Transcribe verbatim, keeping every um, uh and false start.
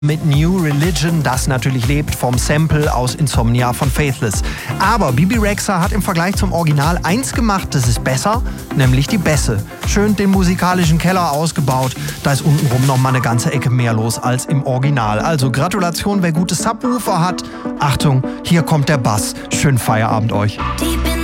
mit New Religion, das natürlich lebt vom Sample aus Insomnia von Faithless. Aber Bebe Rexha hat im Vergleich zum Original eins gemacht, das ist besser, nämlich die Bässe. Schön den musikalischen Keller ausgebaut, da ist untenrum noch mal eine ganze Ecke mehr los als im Original. Also Gratulation, wer gute Subwoofer hat. Achtung, hier kommt der Bass. Schönen Feierabend euch.